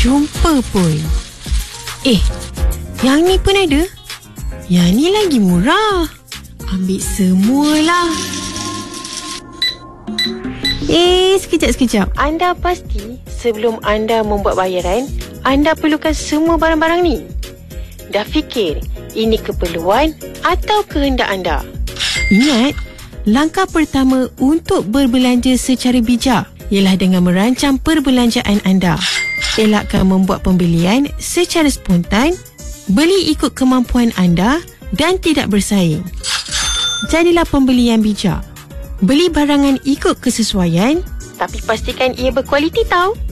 jumpa pun. Yang ni pun ada. Yang ni lagi murah. Ambil semualah. Sekejap. Anda pasti sebelum anda membuat bayaran, anda perlukan semua barang-barang ni? Dah fikir ini keperluan atau kehendak anda? Ingat, langkah pertama untuk berbelanja secara bijak ialah dengan merancang perbelanjaan anda. Elakkan membuat pembelian secara spontan, beli ikut kemampuan anda dan tidak bersaing. Jadilah pembeli yang bijak. Beli barangan ikut kesesuaian, tapi pastikan ia berkualiti tau.